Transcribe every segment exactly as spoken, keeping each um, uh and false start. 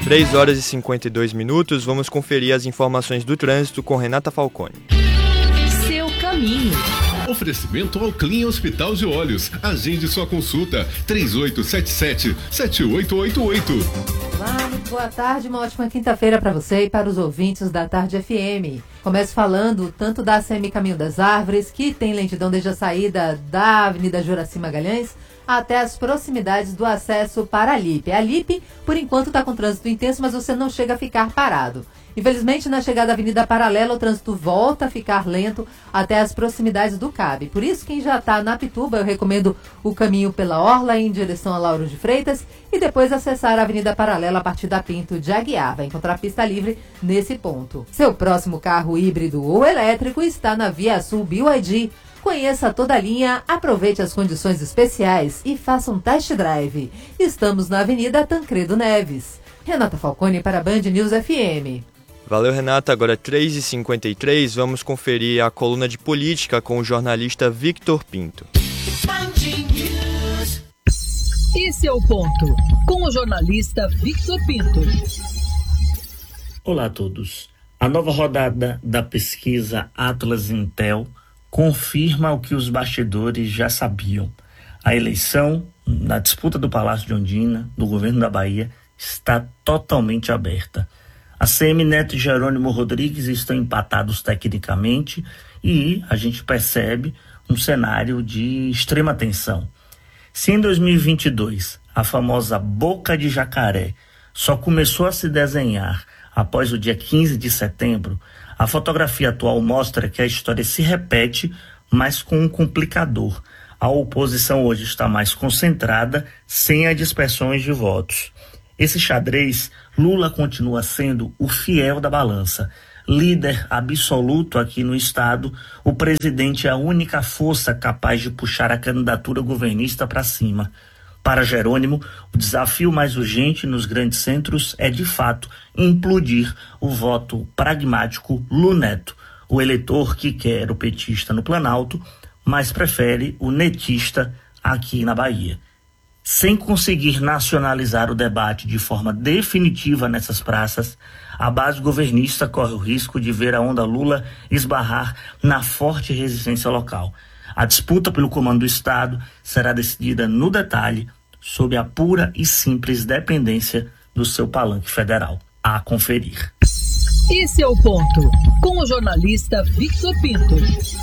três horas e cinquenta e dois minutos, vamos conferir as informações do trânsito com Renata Falcone. Seu caminho. Oferecimento ao Clean Hospital de Olhos. Agende sua consulta. três oito sete sete, sete oito oito oito. Olá, muito boa tarde, uma ótima quinta-feira para você e para os ouvintes da Tarde F M. Começo falando tanto da A C M Caminho das Árvores, que tem lentidão desde a saída da Avenida Juracy Magalhães até as proximidades do acesso para a Lipe. A Lipe, por enquanto, está com trânsito intenso, mas você não chega a ficar parado. Infelizmente, na chegada à Avenida Paralela, o trânsito volta a ficar lento até as proximidades do Cabe. Por isso, quem já está na Pituba, eu recomendo o caminho pela Orla em direção a Lauro de Freitas e depois acessar a Avenida Paralela a partir da Pinto de Aguiar. Vai encontrar pista livre nesse ponto. Seu próximo carro híbrido ou elétrico está na Via Sul B Y D. Conheça toda a linha, aproveite as condições especiais e faça um test drive. Estamos na Avenida Tancredo Neves. Renata Falcone para a Band News F M. Valeu, Renata. Agora três e cinquenta e três, vamos conferir a coluna de política com o jornalista Victor Pinto. Esse é o ponto, com o jornalista Victor Pinto. Olá a todos. A nova rodada da pesquisa Atlas Intel confirma o que os bastidores já sabiam. A eleição, na disputa do Palácio de Ondina, do governo da Bahia, está totalmente aberta. A C M Neto e Jerônimo Rodrigues estão empatados tecnicamente e a gente percebe um cenário de extrema tensão. Se em dois mil e vinte e dois a famosa boca de jacaré só começou a se desenhar após o dia quinze de setembro, a fotografia atual mostra que a história se repete, mas com um complicador. A oposição hoje está mais concentrada, sem as dispersões de votos. Esse xadrez, Lula continua sendo o fiel da balança. Líder absoluto aqui no estado, o presidente é a única força capaz de puxar a candidatura governista para cima. Para Jerônimo, o desafio mais urgente nos grandes centros é, de fato, implodir o voto pragmático luneto, o eleitor que quer o petista no Planalto, mas prefere o netista aqui na Bahia. Sem conseguir nacionalizar o debate de forma definitiva nessas praças, a base governista corre o risco de ver a onda Lula esbarrar na forte resistência local. A disputa pelo comando do Estado será decidida no detalhe, sob a pura e simples dependência do seu palanque federal. A conferir. Esse é o ponto, com o jornalista Victor Pinto.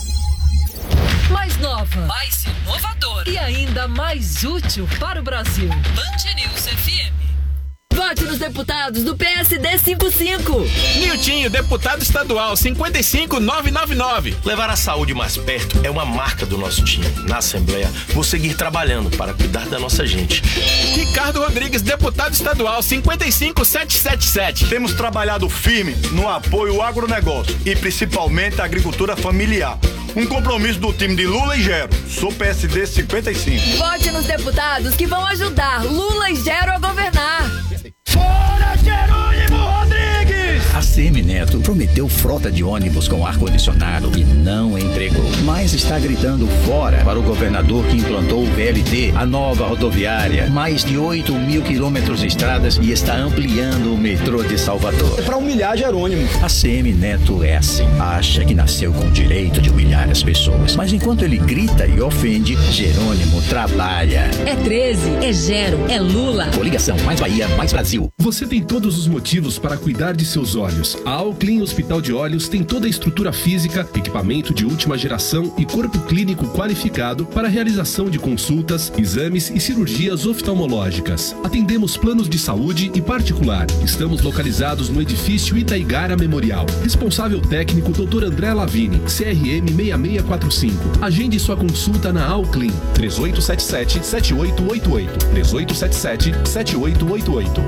Mais nova, mais inovadora e ainda mais útil para o Brasil. Band News F M. Vote nos deputados do P S D cinquenta e cinco. Niltinho, deputado estadual cinquenta e cinco mil novecentos e noventa e nove. Levar a saúde mais perto é uma marca do nosso time. Na Assembleia, vou seguir trabalhando para cuidar da nossa gente. Ricardo Rodrigues, deputado estadual cinquenta e cinco mil setecentos e setenta e sete. Temos trabalhado firme no apoio ao agronegócio e principalmente à agricultura familiar. Um compromisso do time de Lula e Gero. Sou P S D cinquenta e cinco. Vote nos deputados que vão ajudar Lula e Gero a governar. Fora Jerônimo Rodrigues! A C M Neto prometeu frota de ônibus com ar-condicionado e não entregou. Mas está gritando fora para o governador que implantou o V L T, a nova rodoviária, mais de oito mil quilômetros de estradas e está ampliando o metrô de Salvador. É para humilhar Jerônimo. A C M Neto é assim. Acha que nasceu com o direito de humilhar as pessoas. Mas enquanto ele grita e ofende, Jerônimo trabalha. É treze, é Gero, é Lula. Coligação Mais Bahia, Mais Brasil. Você tem todos os motivos para cuidar de seus olhos. A Alclin Hospital de Olhos tem toda a estrutura física, equipamento de última geração e corpo clínico qualificado para a realização de consultas, exames e cirurgias oftalmológicas. Atendemos planos de saúde e particular. Estamos localizados no edifício Itaigara Memorial. Responsável técnico doutor André Lavini, C R M seis seis quatro cinco. Agende sua consulta na Alclin. três oito sete sete, sete oito oito oito. três oito sete sete, sete oito oito oito.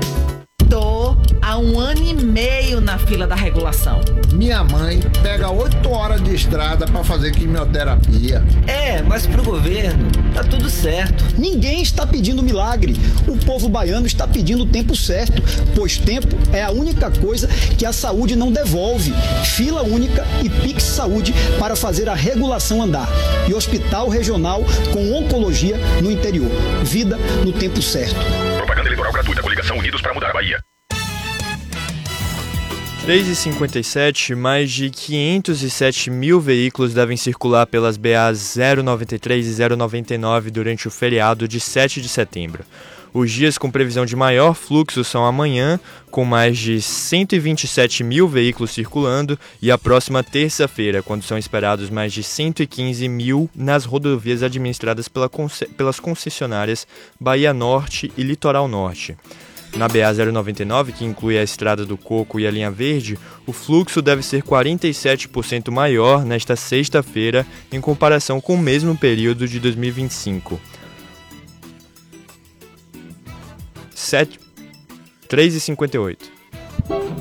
Tô há um ano e meio na fila da regulação. Minha mãe pega oito horas de estrada para fazer quimioterapia. É, mas pro governo tá tudo certo. Ninguém está pedindo milagre. O povo baiano está pedindo o tempo certo, pois tempo é a única coisa que a saúde não devolve. Fila única e Pix Saúde para fazer a regulação andar. E hospital regional com oncologia no interior. Vida no tempo certo. Propaganda eleitoral gratuita. Coligação Unidos para Mudar a Bahia. três e cinquenta e sete, mais de quinhentos e sete mil veículos devem circular pelas B As zero noventa e três e zero noventa e nove durante o feriado de sete de setembro. Os dias com previsão de maior fluxo são amanhã, com mais de cento e vinte e sete mil veículos circulando, e a próxima terça-feira, quando são esperados mais de cento e quinze mil nas rodovias administradas pela, pelas concessionárias Bahia Norte e Litoral Norte. Na B A zero noventa e nove, que inclui a Estrada do Coco e a Linha Verde, o fluxo deve ser quarenta e sete por cento maior nesta sexta-feira em comparação com o mesmo período de dois mil e vinte e cinco. três e cinquenta e oito.